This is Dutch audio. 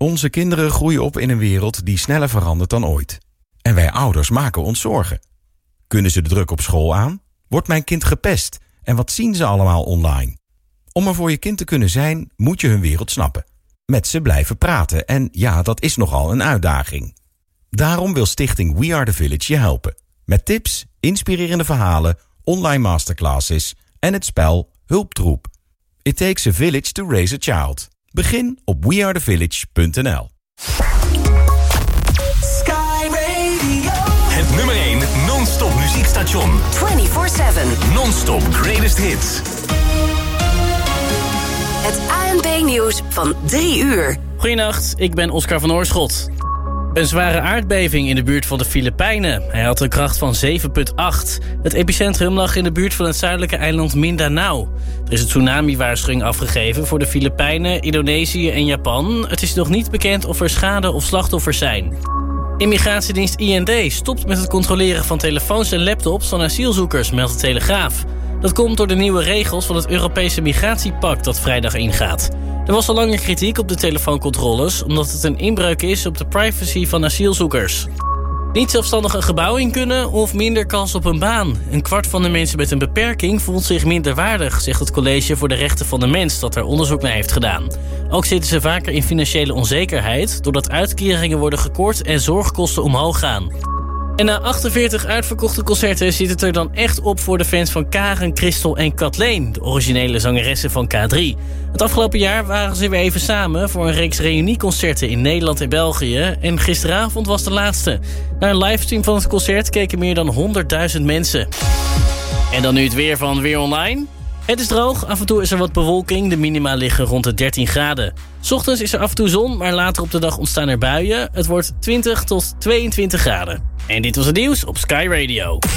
Onze kinderen groeien op in een wereld die sneller verandert dan ooit. En wij ouders maken ons zorgen. Kunnen ze de druk op school aan? Wordt mijn kind gepest? En wat zien ze allemaal online? Om er voor je kind te kunnen zijn, moet je hun wereld snappen. Met ze blijven praten en ja, dat is nogal een uitdaging. Daarom wil stichting We Are The Village je helpen. Met tips, inspirerende verhalen, online masterclasses en het spel Hulptroep. It takes a village to raise a child. Begin op wearethevillage.nl. Sky Radio. Het nummer 1 non-stop muziekstation. 24/7. Non-stop greatest hits. Het ANP-nieuws van 3 uur. Goedenacht, ik ben Oscar van Oorschot. Een zware aardbeving in de buurt van de Filipijnen. Hij had een kracht van 7,8. Het epicentrum lag in de buurt van het zuidelijke eiland Mindanao. Er is een tsunami-waarschuwing afgegeven voor de Filipijnen, Indonesië en Japan. Het is nog niet bekend of er schade of slachtoffers zijn. Immigratiedienst IND stopt met het controleren van telefoons en laptops van asielzoekers, meldt de Telegraaf. Dat komt door de nieuwe regels van het Europese migratiepact dat vrijdag ingaat. Er was al langer kritiek op de telefooncontroles, omdat het een inbreuk is op de privacy van asielzoekers. Niet zelfstandig een gebouw in kunnen of minder kans op een baan. 1/4 van de mensen met een beperking voelt zich minder waardig, zegt het College voor de Rechten van de Mens dat er onderzoek naar heeft gedaan. Ook zitten ze vaker in financiële onzekerheid, doordat uitkeringen worden gekort en zorgkosten omhoog gaan. En na 48 uitverkochte concerten zit het er dan echt op voor de fans van Karen, Christel en Kathleen, de originele zangeressen van K3. Het afgelopen jaar waren ze weer even samen voor een reeks reunieconcerten in Nederland en België. En gisteravond was de laatste. Naar een livestream van het concert keken meer dan 100.000 mensen. En dan nu het weer van Weer Online. Het is droog, af en toe is er wat bewolking. De minima liggen rond de 13 graden. 's Ochtends is er af en toe zon, maar later op de dag ontstaan er buien. Het wordt 20 tot 22 graden. En dit was het nieuws op Sky Radio.